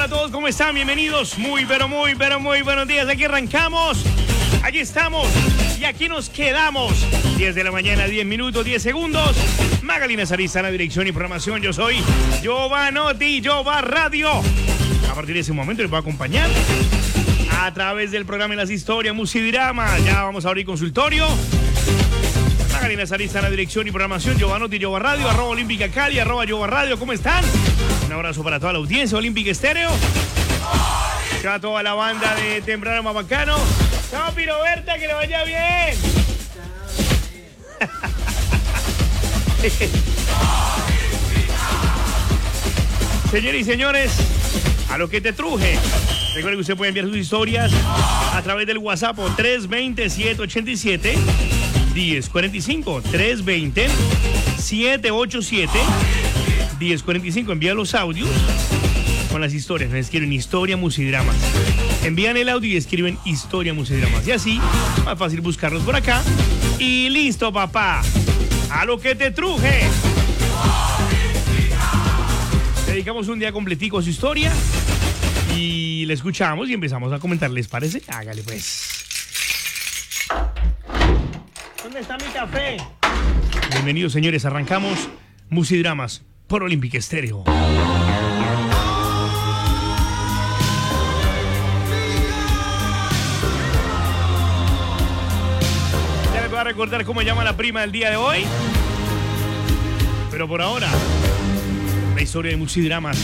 a todos, ¿cómo están? Bienvenidos, muy buenos días. Aquí arrancamos, aquí estamos y aquí nos quedamos. 10 de la mañana, 10 minutos, 10 segundos. Magalina Sarista, la dirección y programación. Yo soy Giovanotti, Giova Radio. A partir de ese momento les voy a acompañar a través del programa de las historias, Musidrama. Ya vamos a abrir consultorio. Magalina Sarista, la dirección y programación. Giovanotti, Giova Radio, @Olímpica Cali, @Giova Radio. ¿Cómo están? Un abrazo para toda la audiencia, Olímpica Estéreo. A toda la banda de Temprano Mapacano. Chao, Piroberta, que le vaya bien. Señores y señores, a lo que te truje. Recuerden que usted puede enviar sus historias a través del WhatsApp 320-787-1045. 320-787-1045. Envía los audios con las historias. Nos escriben historia, musidramas. Envían el audio y escriben historia, musidramas. Y así, más fácil buscarlos por acá. Y listo, papá. A lo que te truje. Dedicamos un día completico a su historia y le escuchamos y empezamos a comentar. ¿Les parece? Hágale pues. ¿Dónde está mi café? Bienvenidos, señores. Arrancamos Musidramas por Olímpica Estéreo. Ya les voy a recordar cómo llama la prima del día de hoy. Pero por ahora, la historia de Musidramas.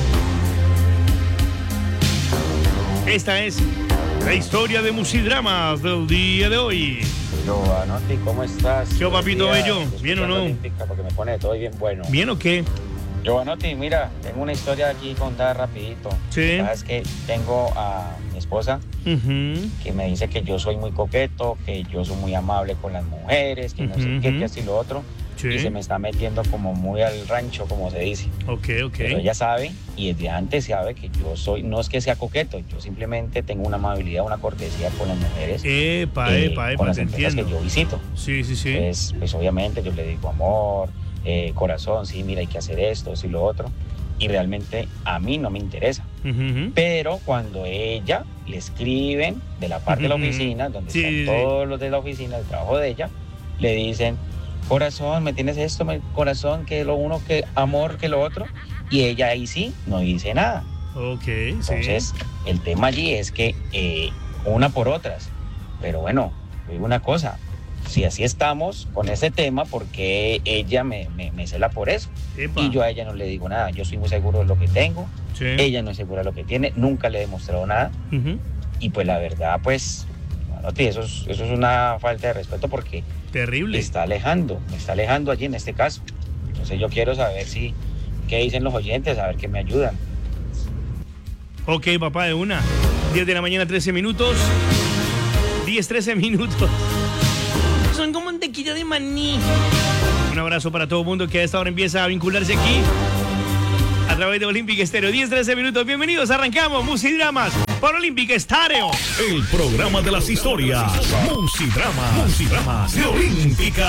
Esta es la historia de Musidramas del día de hoy. Giovanotti, ¿cómo estás? ¿Qué, papito bello? ¿Bien o no? Olímpica, porque me pone todo bien bueno. ¿Bien o qué? Giovanotti, mira, tengo una historia aquí contada rapidito. Sí. Sabes que tengo a mi esposa que me dice que yo soy muy coqueto, que yo soy muy amable con las mujeres, que no sé qué, que así lo otro. Sí. Y se me está metiendo como muy al rancho, como se dice. Ok. Pero ella sabe, y desde antes sabe que yo soy, no es que sea coqueto, yo simplemente tengo una amabilidad, una cortesía con las mujeres. Con las te empresas entiendo. que yo visito. Sí. Pues obviamente yo le digo amor, corazón, sí, mira, hay que hacer esto y lo otro. Y realmente a mí no me interesa. Pero cuando ella le escriben de la parte de la oficina, donde están todos los de la oficina, el trabajo de ella, le dicen, corazón, ¿me tienes esto? Corazón, que lo uno, que amor, que lo otro. Y ella ahí sí no dice nada. Ok, Entonces, el tema allí es que una por otras. Pero bueno, digo una cosa. Si así estamos con ese tema, porque ella me cela por eso. Epa. Y yo a ella no le digo nada. Yo soy muy seguro de lo que tengo. Sí. Ella no es segura de lo que tiene. Nunca le he demostrado nada. Y pues la verdad, pues, bueno, eso es una falta de respeto porque Terrible. me está alejando allí en este caso. Entonces yo quiero saber qué dicen los oyentes, a ver qué me ayudan. Ok, papá, de una. 10 de la mañana, 13 minutos. 13 minutos. Son como mantequilla de maní. Un abrazo para todo el mundo que a esta hora empieza a vincularse aquí a través de Olímpica Estéreo. 13 minutos. Bienvenidos, arrancamos Musidramas por Olímpica Estéreo. El programa de las historias. Musidramas de Olímpica.